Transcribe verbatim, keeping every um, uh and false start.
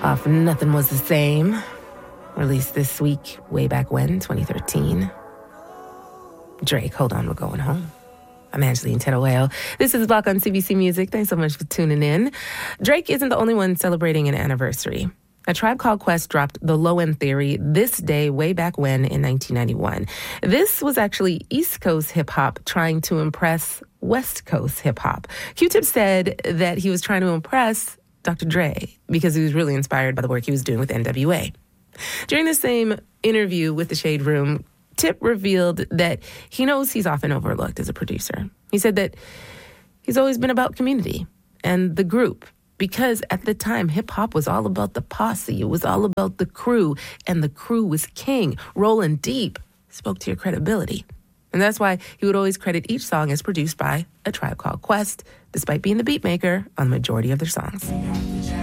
Off Nothing Was the Same, released this week, way back when, twenty thirteen. Drake, Hold On, We're Going Home. I'm Angeline Teruel. This is the Block on C B C Music. Thanks so much for tuning in. Drake isn't the only one celebrating an anniversary. A Tribe Called Quest dropped The Low End Theory this day way back when in nineteen ninety-one. This was actually East Coast hip-hop trying to impress West Coast hip-hop. Q-Tip said that he was trying to impress Doctor Dre because he was really inspired by the work he was doing with N W A. During the same interview with The Shade Room, Tip revealed that he knows he's often overlooked as a producer. He said that he's always been about community and the group, because at the time, hip-hop was all about the posse. It was all about the crew, and the crew was king. Rolling deep spoke to your credibility. And that's why he would always credit each song as produced by A Tribe Called Quest, despite being the beat maker on the majority of their songs.